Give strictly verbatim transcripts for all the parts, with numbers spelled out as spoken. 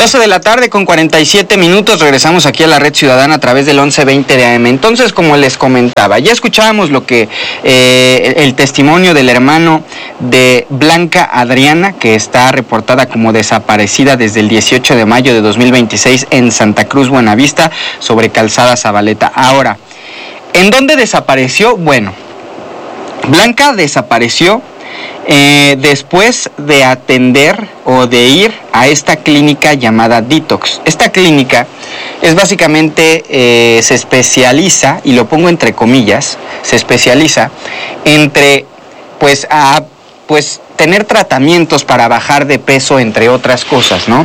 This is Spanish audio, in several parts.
doce de la tarde con cuarenta y siete minutos, regresamos aquí a la Red Ciudadana a través del once veinte de A M. Entonces, como les comentaba, ya escuchábamos lo que eh, el testimonio del hermano de Blanca Adriana, que está reportada como desaparecida desde el dieciocho de mayo de dos mil veintiséis en Santa Cruz, Buenavista, sobre Calzada Zabaleta. Ahora, ¿en dónde desapareció? Bueno, Blanca desapareció Eh, después de atender o de ir a esta clínica llamada Detox. Esta clínica es básicamente, eh, se especializa, y lo pongo entre comillas, se especializa entre, pues, a, pues, tener tratamientos para bajar de peso, entre otras cosas, ¿no?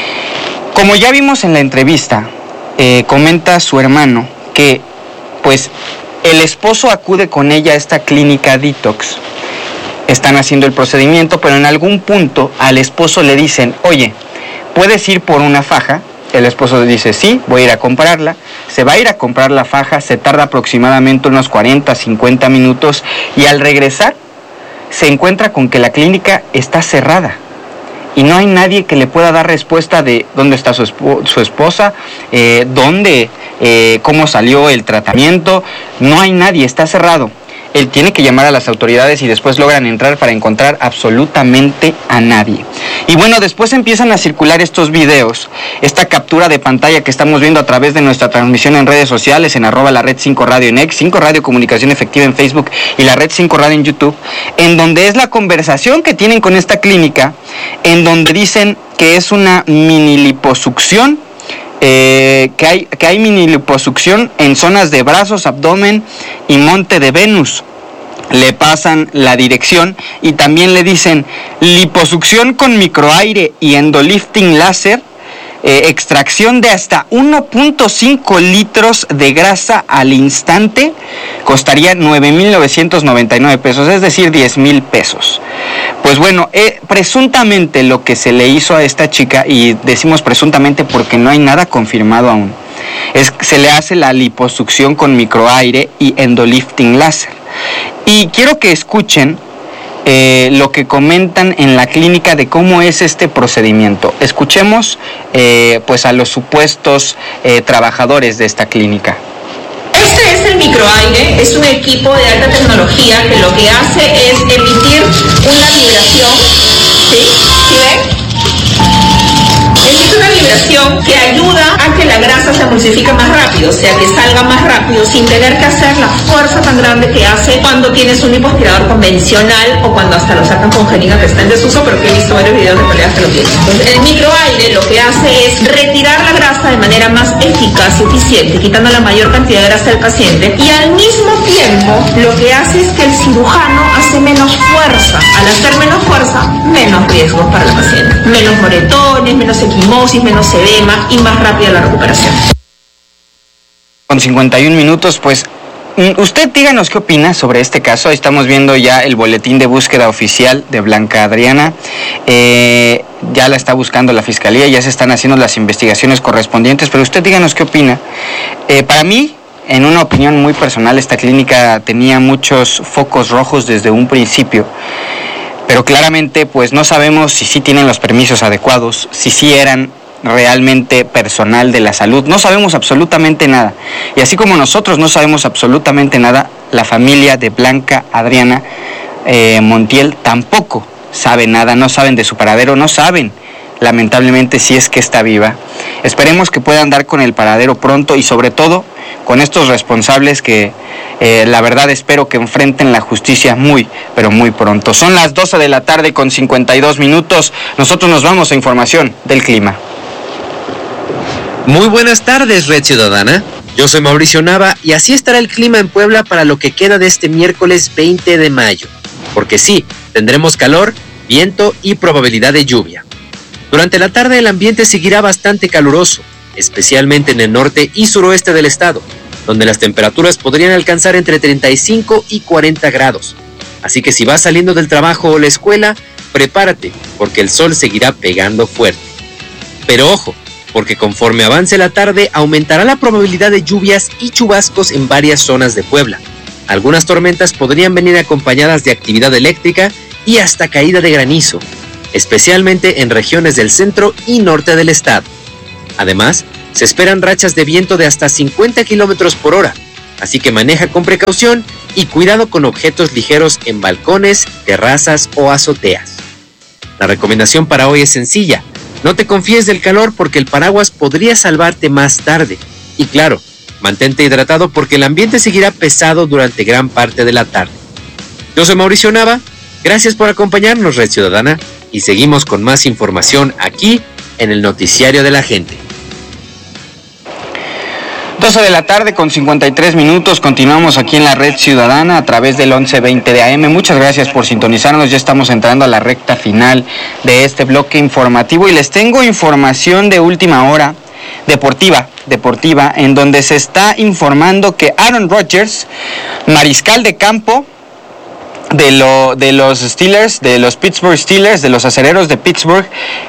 Como ya vimos en la entrevista, eh, comenta su hermano que, pues, el esposo acude con ella a esta clínica Detox. Están haciendo el procedimiento, pero en algún punto al esposo le dicen, oye, ¿puedes ir por una faja? El esposo le dice, sí, voy a ir a comprarla. Se va a ir a comprar la faja, se tarda aproximadamente unos cuarenta, cincuenta minutos, y al regresar se encuentra con que la clínica está cerrada y no hay nadie que le pueda dar respuesta de dónde está su, esp- su esposa, eh, dónde, eh, cómo salió el tratamiento. No hay nadie, está cerrado. Él tiene que llamar a las autoridades y después logran entrar para encontrar absolutamente a nadie. Y bueno, después empiezan a circular estos videos, esta captura de pantalla que estamos viendo a través de nuestra transmisión en redes sociales, en arroba la red cinco radio en X, cinco Radio Comunicación Efectiva en Facebook y la red cinco Radio en YouTube, en donde es la conversación que tienen con esta clínica, en donde dicen que es una mini liposucción. Eh, que hay, que hay mini liposucción en zonas de brazos, abdomen y monte de Venus. Le pasan la dirección y también le dicen liposucción con microaire y endolifting láser, eh, extracción de hasta uno punto cinco litros de grasa al instante, costaría nueve mil novecientos noventa y nueve pesos, es decir, diez mil pesos. Pues bueno, eh, presuntamente lo que se le hizo a esta chica, y decimos presuntamente porque no hay nada confirmado aún, es que se le hace la liposucción con microaire y endolifting láser. Y quiero que escuchen eh, lo que comentan en la clínica de cómo es este procedimiento. Escuchemos eh, pues a los supuestos eh, trabajadores de esta clínica. Este es el microaire, es un equipo de alta tecnología que lo que hace es emitir una vibración, ¿sí? ¿Sí ven? Emite una vibración que ayuda a que la grasa se emulsifique más rápido, o sea, que salga más rápido sin tener que hacer la fuerza tan grande que hace cuando tienes un lipoaspirador convencional o cuando hasta lo sacan con jeringa que está en desuso, pero que he visto varios videos de colegas que lo tienen. Entonces, el microaire lo que hace es retirar la grasa de manera más eficaz y eficiente, quitando la mayor cantidad de grasa del paciente, y al mismo tiempo lo que hace es que el cirujano hace menos fuerza. Al hacer menos fuerza, menos riesgos para la paciente, menos moretones, menos equimosis, menos edema y más rápida la recuperación. Con cincuenta y un minutos, pues usted díganos qué opina sobre este caso. Estamos viendo ya el boletín de búsqueda oficial de Blanca Adriana. Eh, ya la está buscando la fiscalía, ya se están haciendo las investigaciones correspondientes, pero usted díganos qué opina. Eh, para mí, en una opinión muy personal, esta clínica tenía muchos focos rojos desde un principio. Pero claramente, pues no sabemos si sí tienen los permisos adecuados, si sí eran realmente personal de la salud. No sabemos absolutamente nada. Y así como nosotros no sabemos absolutamente nada, la familia de Blanca Adriana eh, Montiel tampoco sabe nada, no saben de su paradero, no saben lamentablemente si es que está viva. Esperemos que puedan dar con el paradero pronto y sobre todo con estos responsables que eh, la verdad espero que enfrenten la justicia muy, pero muy pronto. Son las doce de la tarde con cincuenta y dos minutos. Nosotros nos vamos a información del clima. Muy buenas tardes, Red Ciudadana. Yo soy Mauricio Nava y así estará el clima en Puebla para lo que queda de este miércoles veinte de mayo. Porque sí, tendremos calor, viento y probabilidad de lluvia. Durante la tarde el ambiente seguirá bastante caluroso, especialmente en el norte y suroeste del estado, donde las temperaturas podrían alcanzar entre treinta y cinco y cuarenta grados. Así que si vas saliendo del trabajo o la escuela, prepárate, porque el sol seguirá pegando fuerte. Pero ojo, porque conforme avance la tarde aumentará la probabilidad de lluvias y chubascos en varias zonas de Puebla. Algunas tormentas podrían venir acompañadas de actividad eléctrica y hasta caída de granizo. especialmente en regiones del centro y norte del estado. Además, se esperan rachas de viento de hasta cincuenta kilómetros por hora, así que maneja con precaución y cuidado con objetos ligeros en balcones, terrazas o azoteas. La recomendación para hoy es sencilla: no te confíes del calor porque el paraguas podría salvarte más tarde. Y claro, mantente hidratado porque el ambiente seguirá pesado durante gran parte de la tarde. Yo soy Mauricio Nava, gracias por acompañarnos, Red Ciudadana, y seguimos con más información aquí en el Noticiario de la Gente. doce de la tarde con cincuenta y tres minutos, continuamos aquí en la Red Ciudadana a través del once veinte de A M. Muchas gracias por sintonizarnos, ya estamos entrando a la recta final de este bloque informativo y les tengo información de última hora, deportiva, deportiva, en donde se está informando que Aaron Rodgers, mariscal de campo de, lo, de los Steelers, de los Pittsburgh Steelers, de los acereros de Pittsburgh,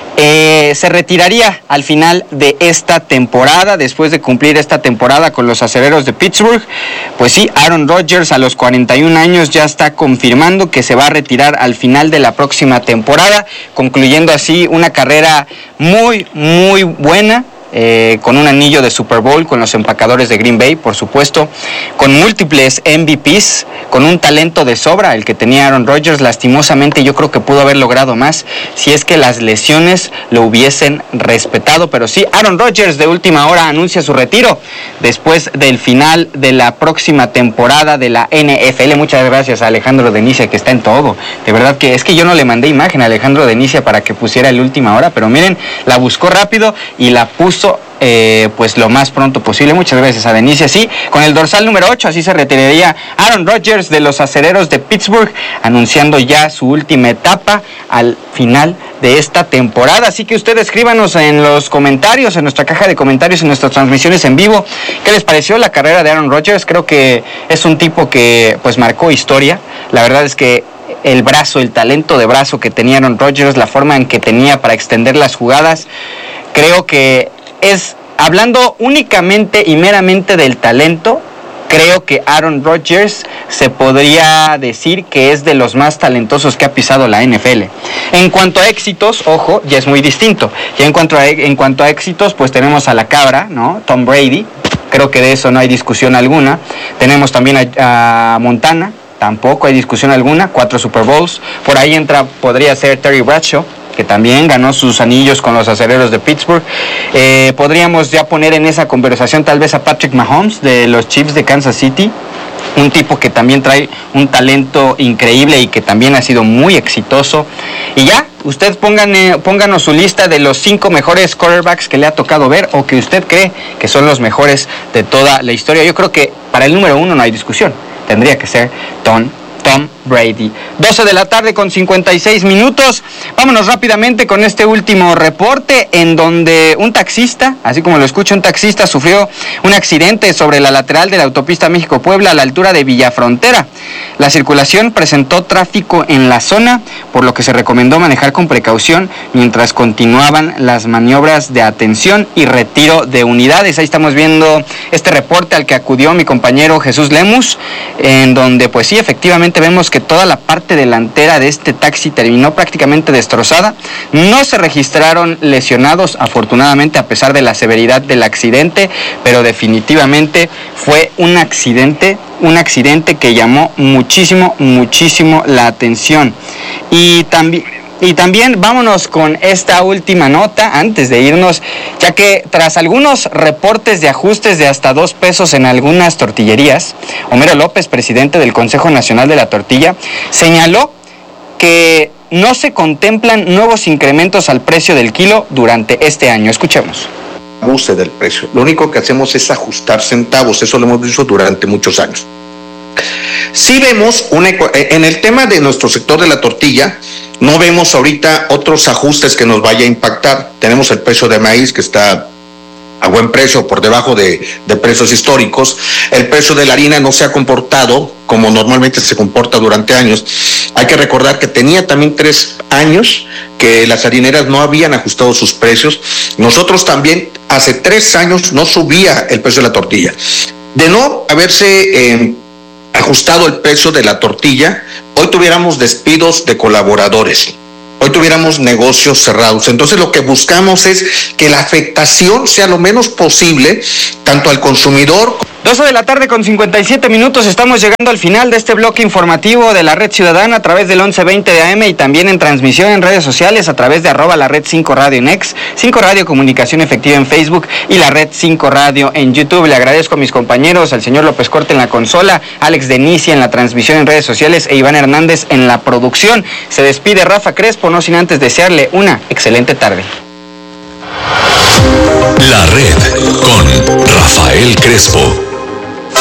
Eh, se retiraría al final de esta temporada, después de cumplir esta temporada con los acereros de Pittsburgh. Pues sí, Aaron Rodgers a los cuarenta y un años ya está confirmando que se va a retirar al final de la próxima temporada, concluyendo así una carrera muy, muy buena. Eh, con un anillo de Super Bowl con los empacadores de Green Bay, por supuesto, con múltiples M V Pes, con un talento de sobra el que tenía Aaron Rodgers. Lastimosamente yo creo que pudo haber logrado más si es que las lesiones lo hubiesen respetado, pero sí, Aaron Rodgers de última hora anuncia su retiro después del final de la próxima temporada de la N F L. Muchas gracias a Alejandro Denicia, que está en todo. De verdad que es que yo no le mandé imagen a Alejandro Denicia para que pusiera el última hora, pero miren, la buscó rápido y la puso Eh, pues lo más pronto posible. Muchas gracias a Denicia. Sí, con el dorsal número ocho, así se retiraría Aaron Rodgers de los acereros de Pittsburgh, anunciando ya su última etapa al final de esta temporada. Así que ustedes escríbanos en los comentarios, en nuestra caja de comentarios, en nuestras transmisiones en vivo, ¿qué les pareció la carrera de Aaron Rodgers? Creo que es un tipo que pues marcó historia. La verdad es que el brazo, el talento de brazo que tenía Aaron Rodgers, la forma en que tenía para extender las jugadas, creo que es, hablando únicamente y meramente del talento, creo que Aaron Rodgers se podría decir que es de los más talentosos que ha pisado la N F L. En cuanto a éxitos, ojo, ya es muy distinto. Ya en cuanto a, en cuanto a éxitos, pues tenemos a la cabra, ¿no? Tom Brady, creo que de eso no hay discusión alguna. Tenemos también a, a Montana, tampoco hay discusión alguna, cuatro Super Bowls. Por ahí entra, podría ser Terry Bradshaw, que también ganó sus anillos con los acereros de Pittsburgh. Eh, podríamos ya poner en esa conversación tal vez a Patrick Mahomes de los Chiefs de Kansas City, un tipo que también trae un talento increíble y que también ha sido muy exitoso. Y ya, usted pongan, eh, pónganos su lista de los cinco mejores quarterbacks que le ha tocado ver o que usted cree que son los mejores de toda la historia. Yo creo que para el número uno no hay discusión, tendría que ser Tom Tom Brady. doce de la tarde con cincuenta y seis minutos. Vámonos rápidamente con este último reporte en donde un taxista, así como lo escucho, un taxista sufrió un accidente sobre la lateral de la autopista México-Puebla a la altura de Villafrontera. La circulación presentó tráfico en la zona, por lo que se recomendó manejar con precaución mientras continuaban las maniobras de atención y retiro de unidades. Ahí estamos viendo este reporte al que acudió mi compañero Jesús Lemus, en donde pues sí, efectivamente vemos que toda la parte delantera de este taxi terminó prácticamente destrozada. No se registraron lesionados, afortunadamente, a pesar de la severidad del accidente, pero definitivamente fue un accidente, un accidente que llamó muchísimo, muchísimo la atención. Y también... Y también vámonos con esta última nota antes de irnos, ya que tras algunos reportes de ajustes de hasta dos pesos en algunas tortillerías, Homero López, presidente del Consejo Nacional de la Tortilla, señaló que no se contemplan nuevos incrementos al precio del kilo durante este año. Escuchemos. Ajuste del precio. Lo único que hacemos es ajustar centavos, eso lo hemos visto durante muchos años. Sí vemos, una, en el tema de nuestro sector de la tortilla, no vemos ahorita otros ajustes que nos vaya a impactar. Tenemos el precio de maíz que está a buen precio, por debajo de, de precios históricos. El precio de la harina no se ha comportado como normalmente se comporta durante años. Hay que recordar que tenía también tres años que las harineras no habían ajustado sus precios. Nosotros también hace tres años no subía el precio de la tortilla. De no haberse eh, ajustado el precio de la tortilla, hoy tuviéramos despidos de colaboradores. hoy tuviéramos negocios cerrados. Entonces lo que buscamos es que la afectación sea lo menos posible, tanto al consumidor. doce de la tarde con cincuenta y siete minutos, estamos llegando al final de este bloque informativo de la Red Ciudadana a través del once veinte de A M y también en transmisión en redes sociales a través de arroba la red cinco radio en X, cinco Radio Comunicación Efectiva en Facebook y la red cinco Radio en YouTube. Le agradezco a mis compañeros, al señor López Corte en la consola, Alex Denicia en la transmisión en redes sociales e Iván Hernández en la producción. Se despide Rafa Crespo, no sin antes desearle una excelente tarde. La Red con Rafael Crespo.